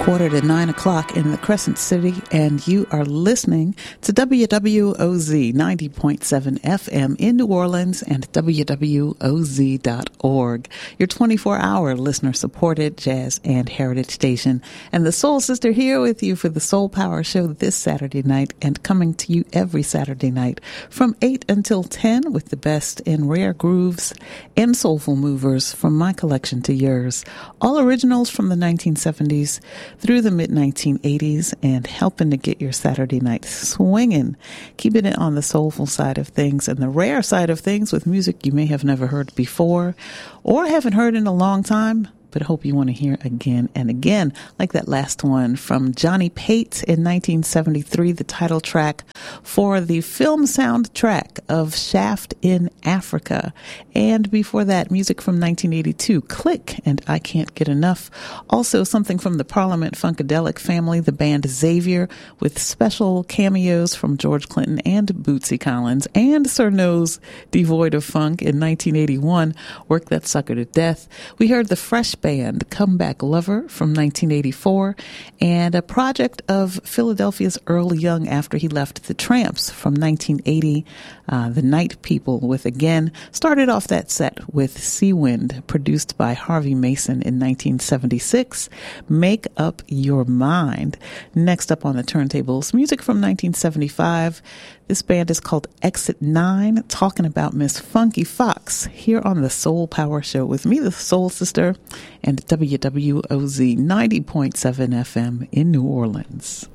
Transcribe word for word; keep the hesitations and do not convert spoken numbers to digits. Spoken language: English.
quarter to nine o'clock in the Crescent City, and you are listening to W W O Z ninety point seven F M in New Orleans and W W O Z dot org, your twenty-four hour listener-supported jazz and heritage station. And the Soul Sister here with you for the Soul Power Show this Saturday night, and coming to you every Saturday night from eight until ten with the best in rare grooves and soulful movers from my collection to yours. All originals from the nineteen seventies through the mid nineteen eighties, and helping to get your Saturday night swinging, keeping it on the soulful side of things and the rare side of things with music you may have never heard before or haven't heard in a long time, but hope you want to hear again and again, like that last one from Johnny Pate in nineteen seventy-three, the title track for the film soundtrack of Shaft in Africa. And before that, music from nineteen eighty-two, Click and I Can't Get Enough. Also something from the Parliament Funkadelic family, the band Xavier, with special cameos from George Clinton and Bootsy Collins, and Sir Nose, Devoid of Funk in nineteen eighty-one, Work That Sucker to Death. We heard the Fresh Band, Comeback Lover from nineteen eighty-four, and a project of Philadelphia's Earl Young after he left the Tramps from nineteen eighty, uh, The Night People, with again, started off that set with Sea Wind, produced by Harvey Mason in nineteen seventy-six, Make Up Your Mind. Next up on the turntables, music from nineteen seventy-five. This band is called Exit nine, talking about Miss Funky Fox here on the Soul Power Show with me, the Soul Sister, and W W O Z ninety point seven F M in New Orleans.